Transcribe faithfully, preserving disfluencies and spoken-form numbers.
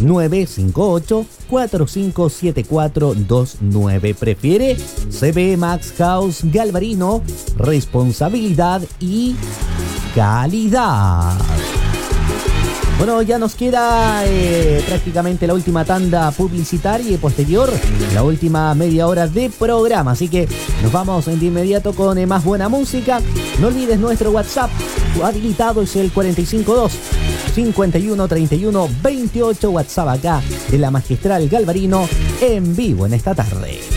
nueve cinco ocho, cuatro cinco siete cuatro dos nueve. Prefiere C B Max House Galvarino, responsabilidad y calidad. Bueno, ya nos queda eh, prácticamente la última tanda publicitaria y posterior la última media hora de programa. Así que nos vamos de inmediato con eh, más buena música. No olvides nuestro WhatsApp habilitado, es el cuatro cinco dos, cinco uno tres uno, dos ocho. WhatsApp acá de la Magistral Galvarino en vivo en esta tarde.